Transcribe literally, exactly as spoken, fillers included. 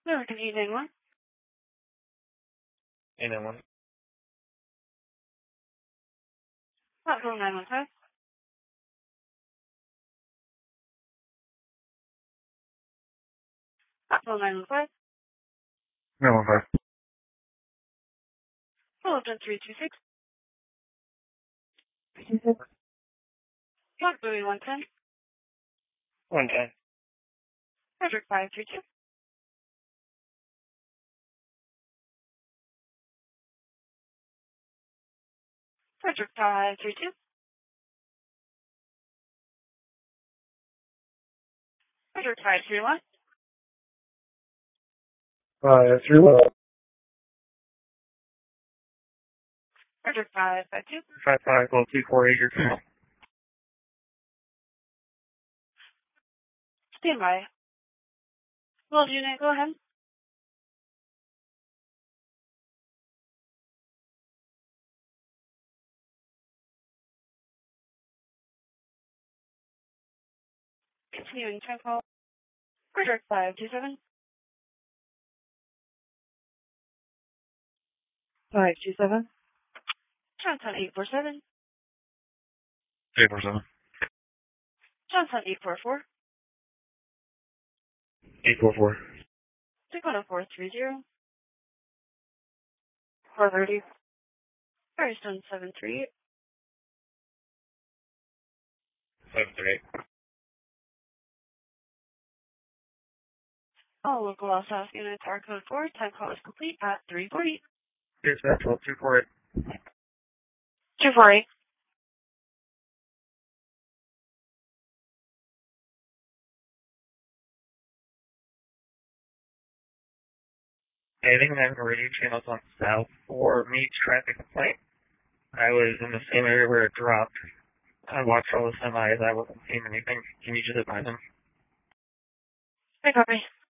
American eight nine one. eight nine one. Platform nine one five. Platform nine one five. nine one five. Fullerton three two six. two six. Block Bowie one ten. one ten. Frederick five three two. Frederick five three two. Frederick five three one. five three one. Frederick five five two. five five one two four eight. Stand by. Well, unit, go ahead. Continuing time call. Frederick five two seven. five two seven. Johnson eight four seven. eight four seven. Johnson eight four four. eight four four. Dakota four three zero. four thirty. Firestone seven three eight. seven three eight. All local Los Angeles units are code four. Time call is complete at three forty. Here's that twelve two four eight. two forty. Anything on radio channels on south for me traffic complaint. I was in the same area where it dropped. I watched all the semis. I wasn't seeing anything. Can you just advise them? I copy.